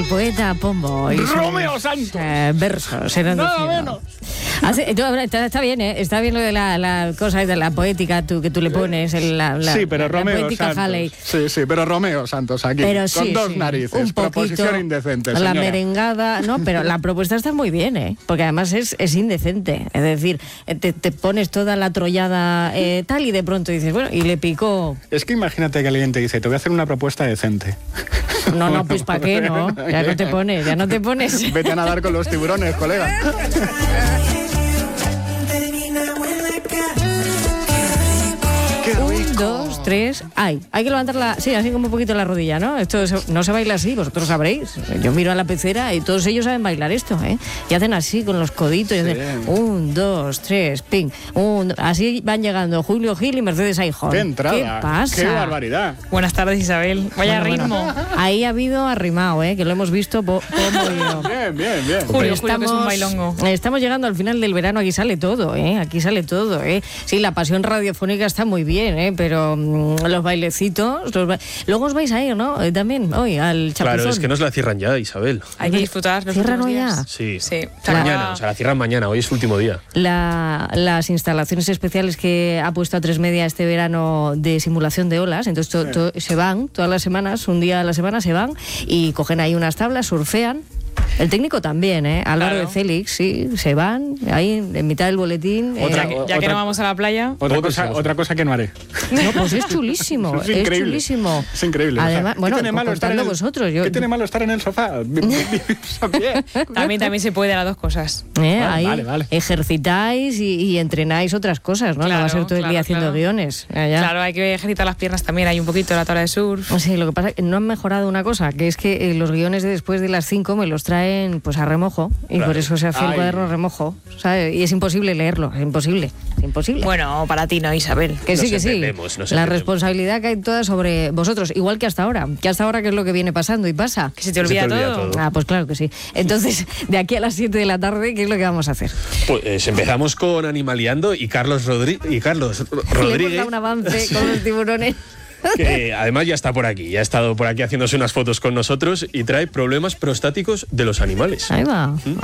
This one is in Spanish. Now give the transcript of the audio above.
poeta Pombo. ¡Romeo Santos! Versos, eran Nada menos. Está bien, ¿eh? Está bien lo de la cosa de la poética que tú le pones. Sí, pero Romeo poética Santos. Halley. Sí, pero Romeo Santos aquí, Pero con sí, dos sí. narices. Un poquito, proposición indecente, la señora. merengada, no, pero la propuesta está muy bien, ¿eh? Porque además es indecente. Es decir, te pones toda la trollada tal y de pronto dices, bueno, y le picó. Es que imagínate que alguien te dice, te voy a hacer una propuesta decente. No, pues ¿para qué, no? Ya no te pones. Vete a nadar con los tiburones, colega. 1, 2, 3, hay que levantarla, sí, así como un poquito la rodilla, ¿no? Esto no se baila así, vosotros sabréis. Yo miro a la pecera y todos ellos saben bailar esto, ¿eh? Y hacen así con los coditos y hacen 1, 2, 3, ping. Así van llegando Julio Gil y Mercedes Aijón. ¡Qué entrada! ¿Qué pasa? ¡Qué barbaridad! Buenas tardes, Isabel. Vaya ritmo. Bueno. Ahí ha habido arrimado, ¿eh? Que lo hemos visto Pomo y yo. Bien. Julio, que es un bailongo. Estamos llegando al final del verano, aquí sale todo, ¿eh? Aquí sale todo, ¿eh? Sí, la pasión radiofónica está muy bien, ¿eh? Pero los bailecitos... Luego os vais a ir, ¿no? También, hoy, al Chapuzón. Claro, es que nos la cierran ya, Isabel. Hay que disfrutar los ¿Cierran últimos hoy ya? días. Sí. Sí. Mañana, o sea, la cierran mañana, hoy es su último día. Las instalaciones especiales que ha puesto A3 Media este verano de simulación de olas, entonces se van todas las semanas, un día a la semana se van y cogen ahí unas tablas, surfean. El técnico también, ¿eh? Álvaro de Félix, sí, se van ahí en mitad del boletín. Ya que no vamos a la playa. Otra cosa que no haré. No, pues es chulísimo, Es increíble. chulísimo. Es increíble. Además, ¿qué bueno, tiene malo estar en el, vosotros. ¿Qué tiene malo estar en el sofá? También se puede las dos cosas. Ahí Vale. ejercitáis y entrenáis otras cosas, ¿no? No va a ser todo el día haciendo guiones. Claro, hay que ejercitar las piernas también, hay un poquito la tabla de surf. Sí, lo que pasa es que no han mejorado una cosa, que es que los guiones de después de las 5 me los traen pues a remojo, y por eso se hace el cuaderno remojo, ¿sabes? Y es imposible leerlo, es imposible. Bueno, para ti no, Isabel. Que sí. La responsabilidad cae toda sobre vosotros, igual que hasta ahora, que es lo que viene pasando y pasa. Que se te olvida todo. Ah, pues claro que sí. Entonces, de aquí a las 7 de la tarde, ¿qué es lo que vamos a hacer? Pues empezamos con Animaleando y Carlos Rodríguez. Le hemos dado un avance con los tiburones. Que además ya está por aquí, ya ha estado por aquí haciéndose unas fotos con nosotros y trae problemas prostáticos de los animales. Ahí va.